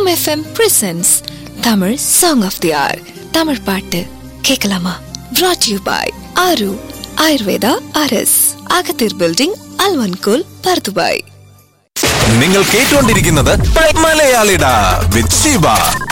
Home FM presents Tamil Song of the Hour. Tamil பாட்டு கேட்கலாமா? Brought to you by Aru Ayurveda RS, Agathir Building, Alvankul, Pardubai. നിങ്ങൾ കേട്ടുകൊണ്ടിരിക്കുന്നത് മലയാളിട വിത്ത് ശിവ.